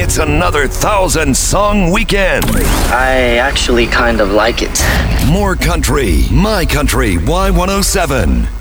It's another 1,000-song weekend. I actually kind of like it. More country, my country, Y107.